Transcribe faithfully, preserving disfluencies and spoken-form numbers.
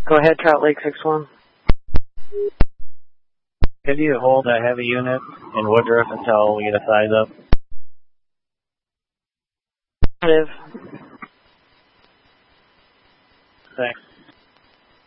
Go ahead, Trout Lake six one. Could you hold a heavy unit in Woodruff until we get a size up? Negative. Thanks.